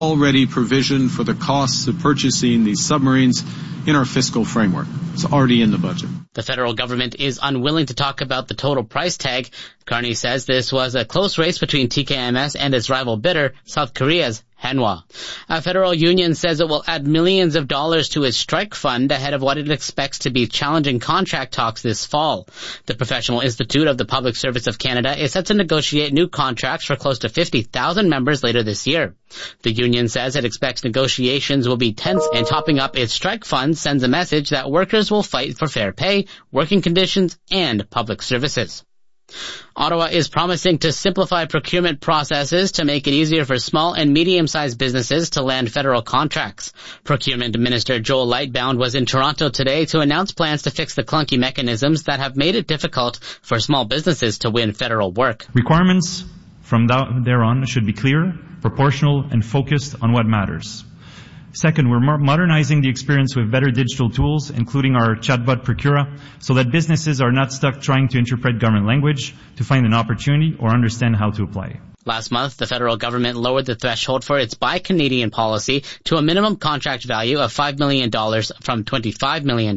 already provisioned for the costs of purchasing these submarines in our fiscal framework. It's already in the budget. The federal government is unwilling to talk about the total price tag. Carney says this was a close race between TKMS and its rival bidder, South Korea's Hanwha. A federal union says it will add millions of dollars to its strike fund ahead of what it expects to be challenging contract talks this fall. The Professional Institute of the Public Service of Canada is set to negotiate new contracts for close to 50,000 members later this year. The union says it expects negotiations will be tense, and topping up its strike fund sends a message that workers will fight for fair pay, working conditions, and public services. Ottawa is promising to simplify procurement processes to make it easier for small and medium-sized businesses to land federal contracts. Procurement Minister Joel Lightbound was in Toronto today to announce plans to fix the clunky mechanisms that have made it difficult for small businesses to win federal work. Requirements from there on should be clear, proportional, and focused on what matters. Second, we're modernizing the experience with better digital tools, including our chatbot Procura, so that businesses are not stuck trying to interpret government language to find an opportunity or understand how to apply. Last month, the federal government lowered the threshold for its Buy Canadian policy to a minimum contract value of $5 million from $25 million.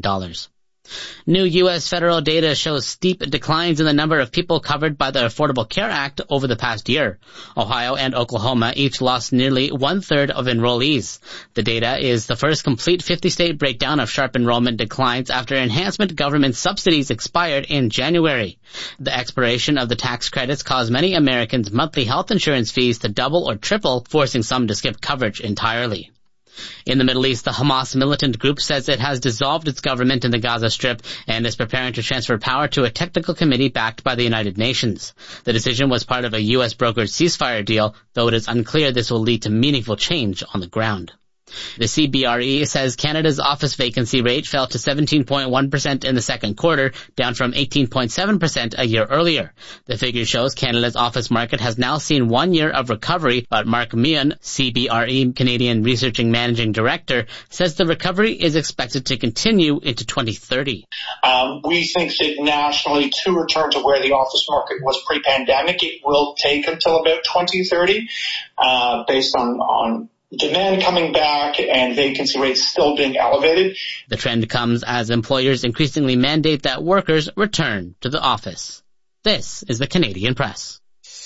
New U.S. federal data shows steep declines in the number of people covered by the Affordable Care Act over the past year. Ohio and Oklahoma each lost nearly one-third of enrollees. The data is the first complete 50-state breakdown of sharp enrollment declines after enhancement government subsidies expired in January. The expiration of the tax credits caused many Americans' monthly health insurance fees to double or triple, forcing some to skip coverage entirely. In the Middle East, the Hamas militant group says it has dissolved its government in the Gaza Strip and is preparing to transfer power to a technical committee backed by the United Nations. The decision was part of a U.S. brokered ceasefire deal, though it is unclear this will lead to meaningful change on the ground. The CBRE says Canada's office vacancy rate fell to 17.1% in the second quarter, down from 18.7% a year earlier. The figure shows Canada's office market has now seen 1 year of recovery, but Mark Meehan, CBRE Canadian Research and Managing Director, says the recovery is expected to continue into 2030. We think that nationally, to return to where the office market was pre-pandemic, it will take until about 2030, based on demand coming back and vacancy rates still being elevated. The trend comes as employers increasingly mandate that workers return to the office. This is the Canadian Press.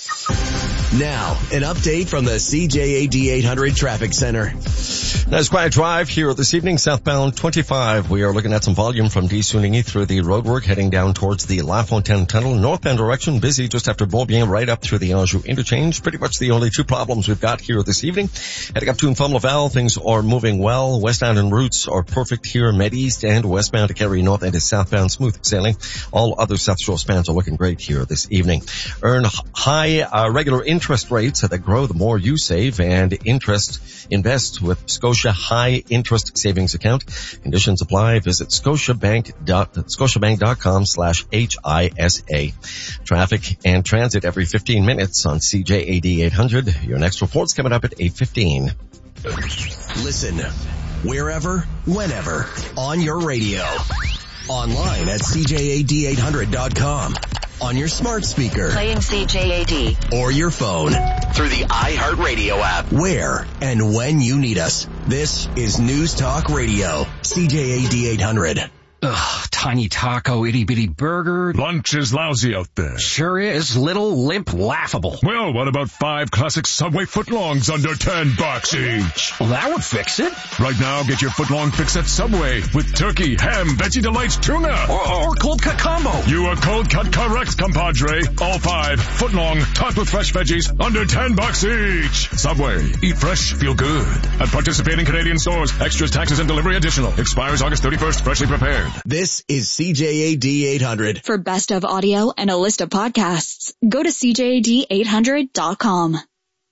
Now, an update from the CJAD 800 Traffic Center. Nice quiet drive here this evening, southbound 25. We are looking at some volume from D. Sounigny through the roadwork, heading down towards the La Fontaine Tunnel. Northbound direction, busy just after Beaubien, right up through the Anjou interchange. Pretty much the only two problems we've got here this evening. Heading up to and from Laval, things are moving well. Westbound and routes are perfect here. Med East and westbound to Carrie North and is southbound smooth sailing. All other South Shore spans are looking great here this evening. Earn high regular interest rates that grow the more you save, and invest with Scotia High Interest Savings Account. Conditions apply. Visit scotiabank.com/HISA. Traffic and transit every 15 minutes on CJAD 800. Your next report's coming up at 8:15. Listen wherever, whenever, on your radio. Online at CJAD800.com. On your smart speaker. Playing CJAD. Or your phone. Through the iHeartRadio app. Where and when you need us. This is News Talk Radio. CJAD 800. Ugh, tiny taco, itty-bitty burger. Lunch is lousy out there. Sure is. Little, limp, laughable. Well, what about 5 classic Subway footlongs under $10 each? Well, that would fix it. Right now, get your footlong fix at Subway with turkey, ham, Veggie Delights, tuna. Or cold cut combo. You are cold cut correct, compadre. All 5 footlong, topped with fresh veggies, under $10 each. Subway. Eat fresh, feel good. At participating Canadian stores. Extras, taxes, and delivery additional. Expires August 31st. Freshly prepared. This is CJAD 800. For best of audio and a list of podcasts, go to CJAD800.com.